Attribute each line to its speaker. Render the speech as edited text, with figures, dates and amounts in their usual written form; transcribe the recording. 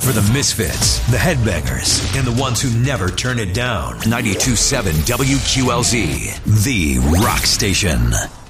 Speaker 1: For the misfits, the headbangers, and the ones who never turn it down. 92.7 WQLZ, the rock station.